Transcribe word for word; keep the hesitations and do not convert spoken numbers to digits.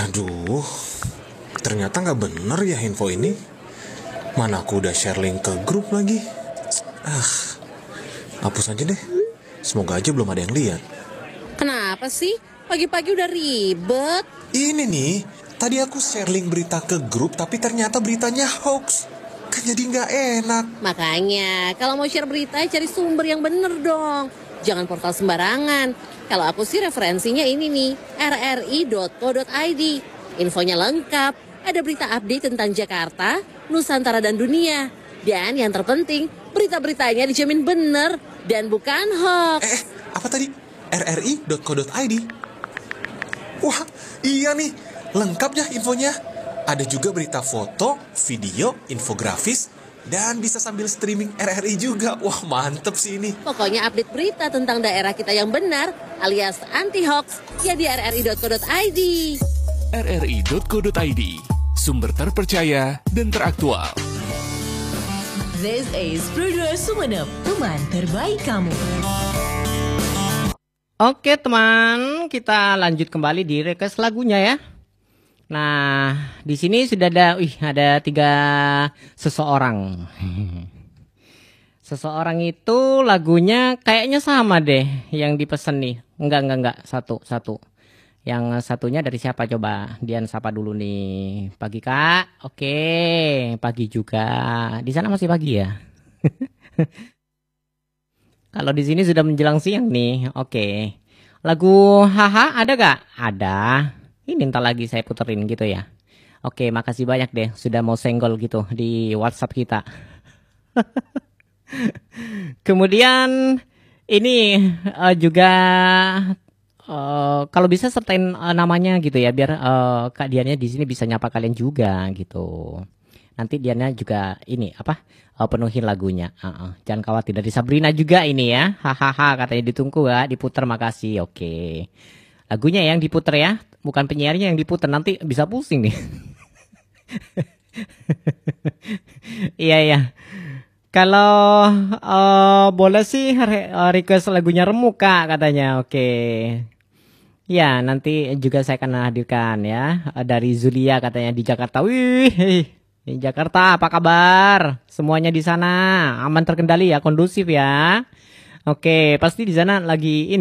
Aduh, ternyata nggak bener ya info ini. Mana aku udah share link ke grup lagi. Ah, hapus aja deh. Semoga aja belum ada yang lihat. Kenapa sih? Pagi-pagi udah ribet. Ini nih, tadi aku share link berita ke grup, tapi ternyata beritanya hoax. Kan jadi nggak enak. Makanya, kalau mau share berita, cari sumber yang bener dong. Jangan portal sembarangan. Kalau aku sih referensinya ini nih, r r i dot co dot i d. Infonya lengkap, ada berita update tentang Jakarta, Nusantara dan dunia. Dan yang terpenting, berita-beritanya dijamin bener dan bukan hoax. Eh, apa tadi? r r i dot co dot i d. Wah, iya nih, lengkap ya infonya. Ada juga berita foto, video, infografis, dan bisa sambil streaming R R I juga. Wah, mantep sih ini. Pokoknya update berita tentang daerah kita yang benar, alias anti-hoax, ya di r r i dot co dot i d. r r i dot co dot i d, sumber terpercaya dan teraktual. This is Producer Sumenep, teman terbaik kamu. Oke teman, kita lanjut kembali di request lagunya ya. Nah, di sini sudah ada, wih, ada tiga seseorang. Seseorang itu lagunya kayaknya sama deh yang dipesan nih. Enggak, enggak, enggak, satu, satu. Yang satunya dari siapa coba? Dian sapa dulu nih. Pagi Kak, oke, pagi juga. Di sana masih pagi ya? Kalau di sini sudah menjelang siang nih, oke. Lagu Haha ada gak? Ada. Ini ntar lagi saya puterin gitu ya. Oke, makasih banyak deh sudah mau senggol gitu di WhatsApp kita. Kemudian ini uh, juga uh, kalau bisa sertain uh, namanya gitu ya, biar uh, Kak Diannya di sini bisa nyapa kalian juga gitu. Nanti Diana juga ini apa uh, penuhin lagunya. Uh-uh. Jangan khawatir, dari Sabrina juga ini ya. Hahaha katanya ditunggu ya, diputer, makasih. Oke. Lagunya yang diputer ya, bukan penyiarnya yang diputer, nanti bisa pusing nih. Iya ya. Kalau uh, boleh sih re- request lagunya Remuk Kak katanya. Oke. Ya, nanti juga saya akan hadirkan ya. Dari Zulia katanya di Jakarta. Wih. Di Jakarta apa kabar? Semuanya di sana aman terkendali ya, kondusif ya. Oke, pasti di sana lagi ini